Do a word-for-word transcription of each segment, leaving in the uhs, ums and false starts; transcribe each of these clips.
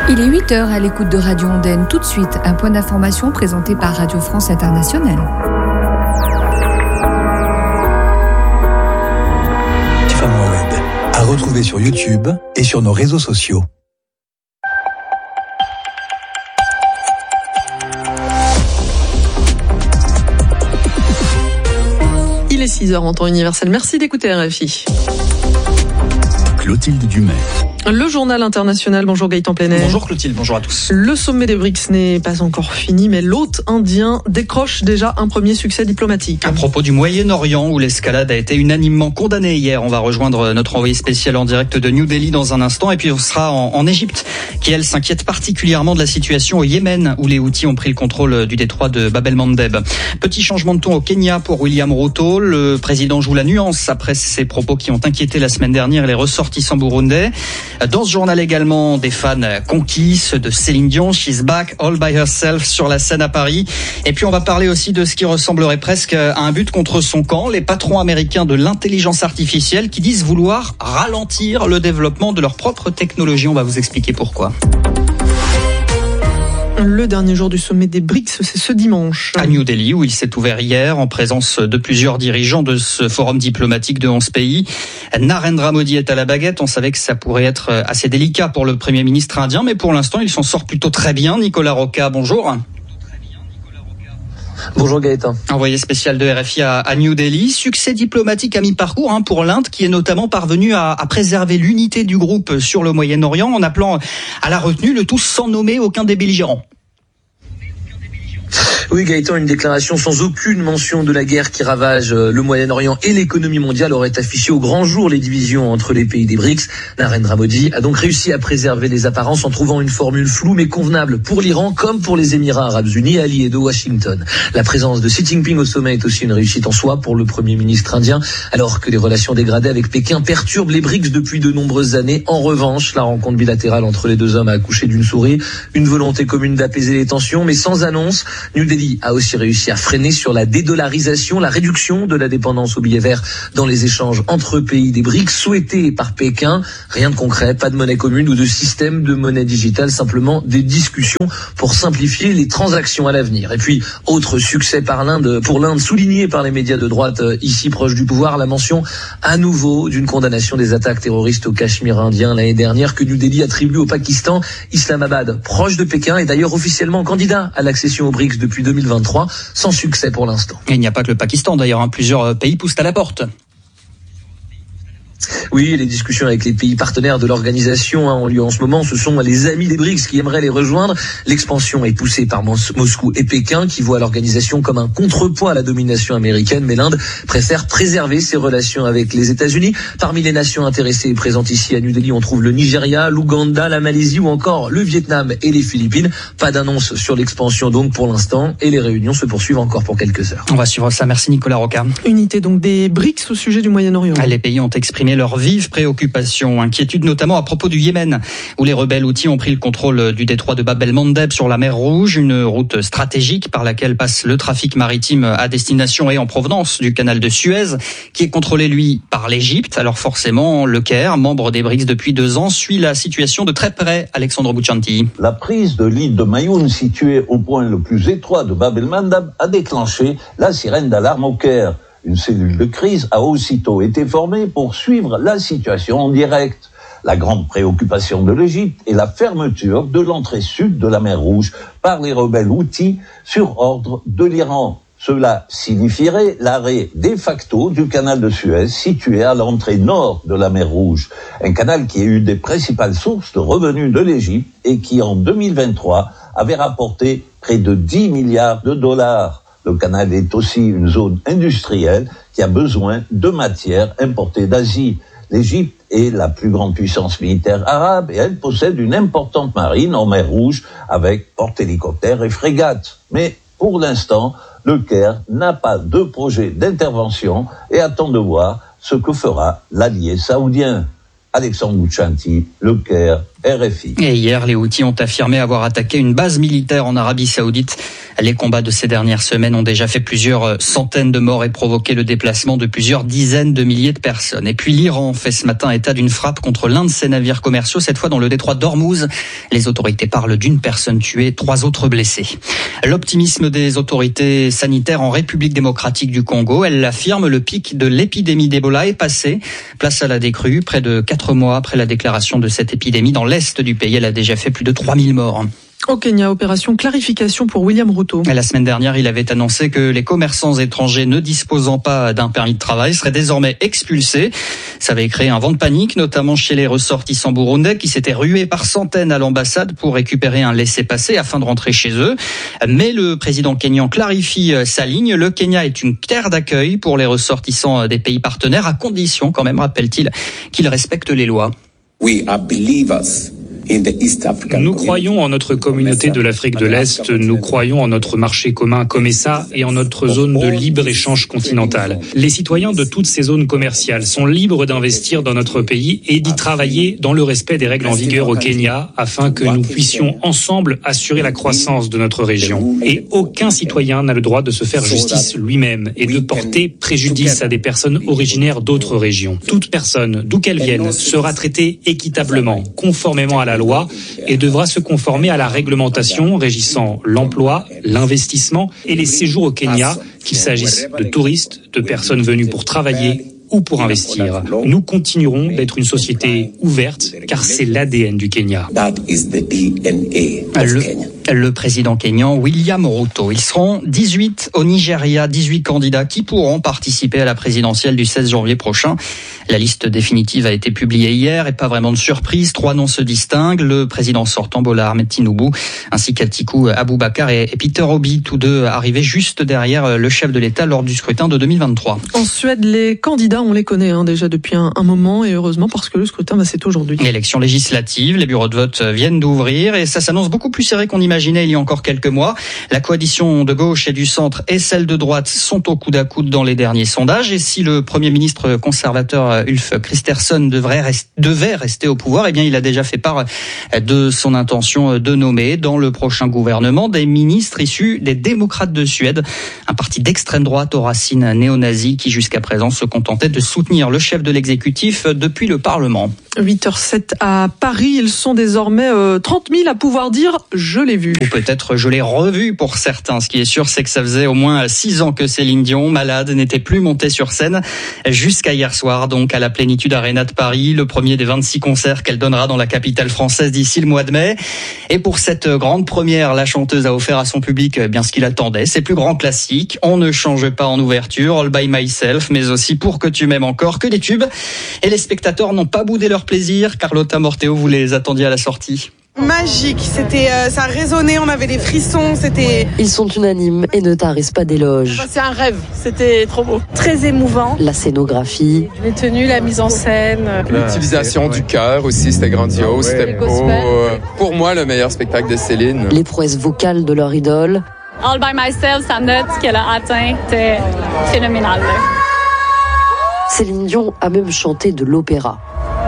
Il est huit heures à l'écoute de Radio Ondaine. Tout de suite, un point d'information présenté par Radio France Internationale. Tiffany Mohamed, à retrouver sur YouTube et sur nos réseaux sociaux. Il est six heures en temps universel. Merci d'écouter R F I. Clotilde Dumais. Le journal international, bonjour Gaëtan Plenet. Bonjour Clotilde, bonjour à tous. Le sommet des B R I C S n'est pas encore fini, mais l'hôte indien décroche déjà un premier succès diplomatique. À propos du Moyen-Orient, où l'escalade a été unanimement condamnée hier, on va rejoindre notre envoyé spécial en direct de New Delhi dans un instant, et puis on sera en, en Égypte, qui elle s'inquiète particulièrement de la situation au Yémen, où les Houthis ont pris le contrôle du détroit de Bab el-Mandeb. Petit changement de ton au Kenya pour William Ruto. Le président joue la nuance après ses propos qui ont inquiété la semaine dernière les ressortissants burundais. Dans ce journal également, des fans conquis, ceux de Céline Dion, She's Back, All By Herself sur la scène à Paris. Et puis on va parler aussi de ce qui ressemblerait presque à un but contre son camp, les patrons américains de l'intelligence artificielle qui disent vouloir ralentir le développement de leur propre technologie. On va vous expliquer pourquoi. Le dernier jour du sommet des B R I C S, c'est ce dimanche. À New Delhi, où il s'est ouvert hier en présence de plusieurs dirigeants de ce forum diplomatique de onze pays. Narendra Modi est à la baguette. On savait que ça pourrait être assez délicat pour le Premier ministre indien, mais pour l'instant, il s'en sort plutôt très bien. Nicolas Rocca, bonjour. Bonjour Gaëtan. Envoyé spécial de R F I à, à New Delhi. Succès diplomatique à mi-parcours hein, pour l'Inde, qui est notamment parvenue à, à préserver l'unité du groupe sur le Moyen-Orient en appelant à la retenue, le tout sans nommer aucun des belligérants. Oui Gaëtan, une déclaration sans aucune mention de la guerre qui ravage le Moyen-Orient et l'économie mondiale aurait affiché au grand jour les divisions entre les pays des B R I C S. Narendra Modi a donc réussi à préserver les apparences en trouvant une formule floue mais convenable pour l'Iran comme pour les Émirats arabes unis alliés de Washington. La présence de Xi Jinping au sommet est aussi une réussite en soi pour le Premier ministre indien, alors que les relations dégradées avec Pékin perturbent les B R I C S depuis de nombreuses années. En revanche, la rencontre bilatérale entre les deux hommes a accouché d'une souris, une volonté commune d'apaiser les tensions, mais sans annonce. New Delhi a aussi réussi à freiner sur la dédollarisation, la réduction de la dépendance au billet vert dans les échanges entre pays des B R I C S souhaités par Pékin. Rien de concret, pas de monnaie commune ou de système de monnaie digitale, simplement des discussions pour simplifier les transactions à l'avenir. Et puis, autre succès par l'Inde, pour l'Inde souligné par les médias de droite ici proches du pouvoir, la mention à nouveau d'une condamnation des attaques terroristes au Cachemire indien l'année dernière que New Delhi attribue au Pakistan. Islamabad, proche de Pékin, est d'ailleurs officiellement candidat à l'accession aux B R I C S depuis deux mille vingt-trois, sans succès pour l'instant. Et il n'y a pas que le Pakistan d'ailleurs, hein, plusieurs pays poussent à la porte. Oui, les discussions avec les pays partenaires de l'organisation hein, ont lieu en ce moment. Ce sont les amis des B R I C S qui aimeraient les rejoindre. L'expansion est poussée par Mos- Moscou et Pékin qui voient l'organisation comme un contrepoids à la domination américaine. Mais l'Inde préfère préserver ses relations avec les États-Unis. Parmi les nations intéressées et présentes ici à New Delhi, on trouve le Nigeria, l'Ouganda, la Malaisie ou encore le Vietnam et les Philippines. Pas d'annonce sur l'expansion donc pour l'instant et les réunions se poursuivent encore pour quelques heures. On va suivre ça. Merci Nicolas Rocca. Unité donc des B R I C S au sujet du Moyen-Orient. Les pays ont exprimé leur vive préoccupation, inquiétude notamment à propos du Yémen, où les rebelles Houthis ont pris le contrôle du détroit de Bab el-Mandeb sur la mer Rouge, une route stratégique par laquelle passe le trafic maritime à destination et en provenance du canal de Suez, qui est contrôlé lui par l'Égypte. Alors forcément, le Caire, membre des B R I C S depuis deux ans, suit la situation de très près. Alexandre Bouchanti. La prise de l'île de Mayoun, située au point le plus étroit de Bab el-Mandeb, a déclenché la sirène d'alarme au Caire. Une cellule de crise a aussitôt été formée pour suivre la situation en direct. La grande préoccupation de l'Égypte est la fermeture de l'entrée sud de la mer Rouge par les rebelles Houthis sur ordre de l'Iran. Cela signifierait l'arrêt de facto du canal de Suez situé à l'entrée nord de la mer Rouge. Un canal qui est une des principales sources de revenus de l'Égypte et qui en deux mille vingt-trois avait rapporté près de dix milliards de dollars. Le canal est aussi une zone industrielle qui a besoin de matières importées d'Asie. L'Égypte est la plus grande puissance militaire arabe et elle possède une importante marine en mer Rouge avec porte-hélicoptères et frégates. Mais pour l'instant, le Caire n'a pas de projet d'intervention et attend de voir ce que fera l'allié saoudien. Alexandre Bouchanti, Le Caire, R F I. Et hier, les Houthis ont affirmé avoir attaqué une base militaire en Arabie Saoudite. Les combats de ces dernières semaines ont déjà fait plusieurs centaines de morts et provoqué le déplacement de plusieurs dizaines de milliers de personnes. Et puis l'Iran fait ce matin état d'une frappe contre l'un de ses navires commerciaux, cette fois dans le détroit d'Ormuz. Les autorités parlent d'une personne tuée, trois autres blessés. L'optimisme des autorités sanitaires en République démocratique du Congo, elle l'affirme, le pic de l'épidémie d'Ebola est passé. Place à la décrue, près de quatre mois après la déclaration de cette épidémie dans l'est du pays, elle a déjà fait plus de trois mille morts. Au Kenya, opération clarification pour William Ruto. La semaine dernière, il avait annoncé que les commerçants étrangers ne disposant pas d'un permis de travail seraient désormais expulsés. Ça avait créé un vent de panique, notamment chez les ressortissants burundais qui s'étaient rués par centaines à l'ambassade pour récupérer un laissez-passer afin de rentrer chez eux. Mais le président kényan clarifie sa ligne. Le Kenya est une terre d'accueil pour les ressortissants des pays partenaires, à condition quand même, rappelle-t-il, qu'ils respectent les lois. We are believers. Nous croyons en notre communauté de l'Afrique de l'Est, nous croyons en notre marché commun COMESA et en notre zone de libre-échange continentale. Les citoyens de toutes ces zones commerciales sont libres d'investir dans notre pays et d'y travailler dans le respect des règles en vigueur au Kenya afin que nous puissions ensemble assurer la croissance de notre région. Et aucun citoyen n'a le droit de se faire justice lui-même et de porter préjudice à des personnes originaires d'autres régions. Toute personne, d'où qu'elle vienne, sera traitée équitablement, conformément à la loi et devra se conformer à la réglementation régissant l'emploi, l'investissement et les séjours au Kenya, qu'il s'agisse de touristes, de personnes venues pour travailler ou pour investir. Nous continuerons d'être une société ouverte car c'est l'A D N du Kenya. Le, le président kényan William Ruto. Ils seront dix-huit au Nigeria, dix-huit candidats qui pourront participer à la présidentielle du seize janvier prochain. La liste définitive a été publiée hier et pas vraiment de surprise. Trois noms se distinguent. Le président sortant Bola Ahmed Tinubu ainsi qu'Atiku Abubakar et Peter Obi, tous deux arrivés juste derrière le chef de l'État lors du scrutin de deux mille vingt-trois. En Suède, les candidats, on les connaît hein, déjà depuis un, un moment et heureusement parce que le scrutin, bah, c'est aujourd'hui. Élection législative, les bureaux de vote viennent d'ouvrir et ça s'annonce beaucoup plus serré qu'on imaginait il y a encore quelques mois. La coalition de gauche et du centre et celle de droite sont au coude à coude dans les derniers sondages et si le Premier ministre conservateur Ulf Kristersson devrait rester, devait rester au pouvoir, eh bien il a déjà fait part de son intention de nommer dans le prochain gouvernement des ministres issus des démocrates de Suède, un parti d'extrême droite aux racines néo-nazies qui jusqu'à présent se contentait de soutenir le chef de l'exécutif depuis le Parlement. huit heures sept à Paris, ils sont désormais euh, trente mille à pouvoir dire « je l'ai vu ». Ou peut-être « je l'ai revu » pour certains. Ce qui est sûr, c'est que ça faisait au moins six ans que Céline Dion, malade, n'était plus montée sur scène jusqu'à hier soir, donc à la Plénitude Arena de Paris, le premier des vingt-six concerts qu'elle donnera dans la capitale française d'ici le mois de mai. Et pour cette grande première, la chanteuse a offert à son public bien ce qu'il attendait, ses plus grands classiques. On ne change pas en ouverture, All by Myself, mais aussi Pour que tu m'aimes encore, que des tubes. Et les spectateurs n'ont pas boudé leur plaisir. Carlotta Morteo, vous les attendiez à la sortie? Magique, c'était, euh, ça résonnait, on avait des frissons, c'était... Ils sont unanimes et ne tarissent pas d'éloges. C'est un rêve, c'était trop beau. Très émouvant. La scénographie. Les tenues, la mise en scène. L'utilisation du cœur aussi, c'était grandiose, c'était beau. Pour moi, le meilleur spectacle de Céline. Les prouesses vocales de leur idole. All by Myself, sa note qu'elle a atteinte était phénoménale. Céline Dion a même chanté de l'opéra.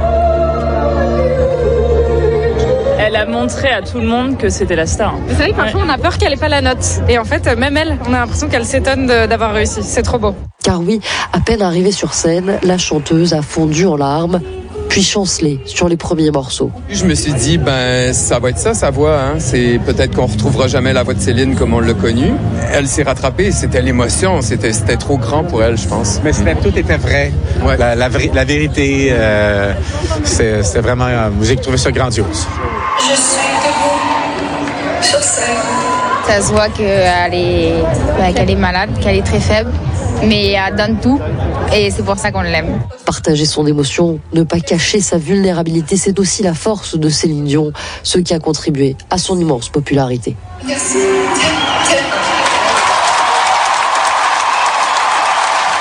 Elle a montré à tout le monde que c'était la star. Vous savez, parfois on a peur qu'elle ait pas la note. Et en fait, même elle, on a l'impression qu'elle s'étonne de, d'avoir réussi. C'est trop beau. Car oui, à peine arrivée sur scène, la chanteuse a fondu en larmes, puis chancelé sur les premiers morceaux. Je me suis dit, ben ça va être ça, sa voix. Hein. C'est peut-être qu'on retrouvera jamais la voix de Céline comme on l'a connue. Elle s'est rattrapée, c'était l'émotion, c'était, c'était trop grand pour elle, je pense. Mais c'était, tout était vrai. Ouais. La, la, la vérité, euh, c'est, c'est vraiment... Euh, j'ai trouvé ça grandiose. Je suis debout sur scène. Ça se voit qu'elle est, bah, qu'elle est malade, qu'elle est très faible, mais elle donne tout et c'est pour ça qu'on l'aime. Partager son émotion, ne pas cacher sa vulnérabilité, c'est aussi la force de Céline Dion, ce qui a contribué à son immense popularité. Merci.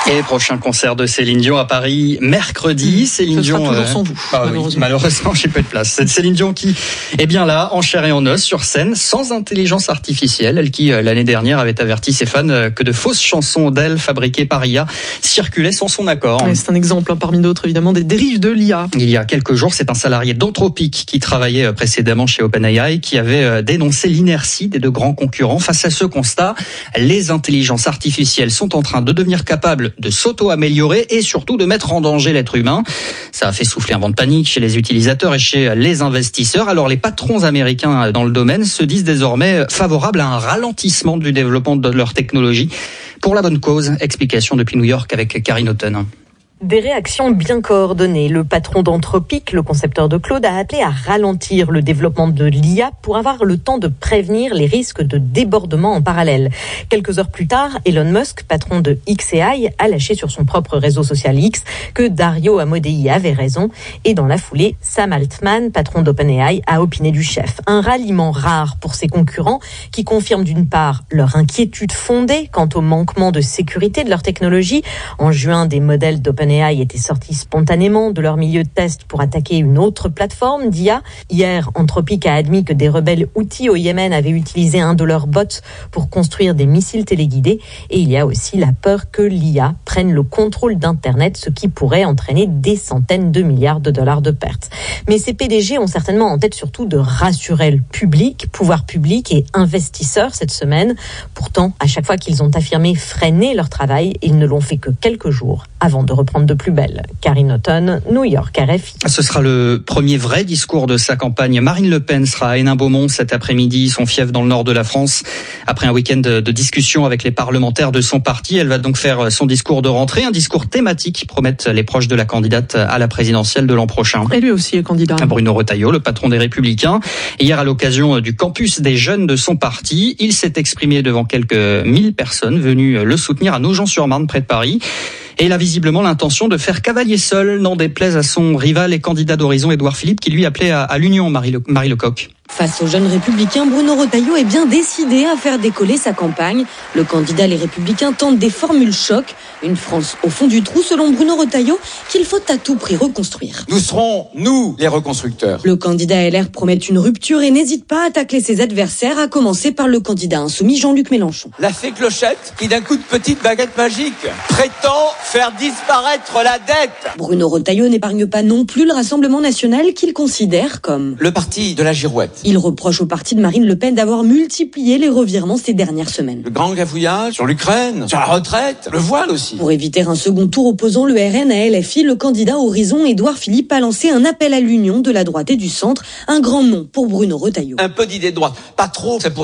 Et prochain concert de Céline Dion à Paris mercredi. Mmh, Céline Dion. Toujours euh... sans vous. Bah, malheureusement, oui, malheureusement, j'ai pas de place. C'est Céline Dion qui est bien là, en chair et en os, sur scène, sans intelligence artificielle. Elle qui l'année dernière avait averti ses fans que de fausses chansons d'elle fabriquées par I A circulaient sans son accord. Ouais, c'est un exemple hein, parmi d'autres évidemment des dérives de l'I A. Il y a quelques jours, c'est un salarié d'Anthropic qui travaillait précédemment chez OpenAI qui avait dénoncé l'inertie des deux grands concurrents. Face à ce constat, les intelligences artificielles sont en train de devenir capables de s'auto-améliorer et surtout de mettre en danger l'être humain. Ça a fait souffler un vent de panique chez les utilisateurs et chez les investisseurs. Alors les patrons américains dans le domaine se disent désormais favorables à un ralentissement du développement de leur technologie pour la bonne cause. Explication depuis New York avec Karine Houghton. Des réactions bien coordonnées. Le patron d'Anthropic, le concepteur de Claude, a appelé à ralentir le développement de l'I A pour avoir le temps de prévenir les risques de débordement en parallèle. Quelques heures plus tard, Elon Musk, patron de X A I, a lâché sur son propre réseau social X que Dario Amodei avait raison. Et dans la foulée, Sam Altman, patron d'OpenAI, a opiné du chef. Un ralliement rare pour ses concurrents qui confirme d'une part leur inquiétude fondée quant au manquement de sécurité de leur technologie. En juin, des modèles d'OpenAI OpenAI était sorti spontanément de leur milieu de test pour attaquer une autre plateforme d'I A. Hier, Anthropic a admis que des rebelles houthis au Yémen avaient utilisé un de leurs bots pour construire des missiles téléguidés. Et il y a aussi la peur que l'I A prenne le contrôle d'Internet, ce qui pourrait entraîner des centaines de milliards de dollars de pertes. Mais ces P D G ont certainement en tête surtout de rassurer le public, pouvoir public et investisseurs cette semaine. Pourtant, à chaque fois qu'ils ont affirmé freiner leur travail, ils ne l'ont fait que quelques jours avant de reprendre de plus belle. Karine Houghton, New York, R F I. Ce sera le premier vrai discours de sa campagne. Marine Le Pen sera à Hénin-Beaumont cet après-midi, son fief dans le nord de la France. Après un week-end de, de discussion avec les parlementaires de son parti, elle va donc faire son discours de rentrée, un discours thématique, promettent les proches de la candidate à la présidentielle de l'an prochain. Et lui aussi est candidat. Bruno Retailleau, le patron des Républicains. Hier, à l'occasion du campus des jeunes de son parti, il s'est exprimé devant quelques mille personnes venues le soutenir à Nogent-sur-Marne, près de Paris. Et il a visiblement l'intention de faire cavalier seul, n'en déplaise à son rival et candidat d'Horizon, Édouard Philippe, qui lui appelait à, à l'union, Marie, Le, Marie Lecoq. Face aux jeunes républicains, Bruno Retailleau est bien décidé à faire décoller sa campagne. Le candidat Les Républicains tente des formules choc. Une France au fond du trou, selon Bruno Retailleau, qu'il faut à tout prix reconstruire. Nous serons, nous, les reconstructeurs. Le candidat L R promet une rupture et n'hésite pas à tacler ses adversaires, à commencer par le candidat insoumis Jean-Luc Mélenchon. La fée Clochette, qui d'un coup de petite baguette magique prétend faire disparaître la dette. Bruno Retailleau n'épargne pas non plus le Rassemblement national qu'il considère comme le parti de la girouette. Il reproche au parti de Marine Le Pen d'avoir multiplié les revirements ces dernières semaines. Le grand gafouillage sur l'Ukraine, sur la retraite, le voile aussi. Pour éviter un second tour opposant le R N à L F I, le candidat Horizon, Édouard Philippe, a lancé un appel à l'union de la droite et du centre. Un grand nom pour Bruno Retailleau. Un peu d'idée de droite, pas trop, ça pourrait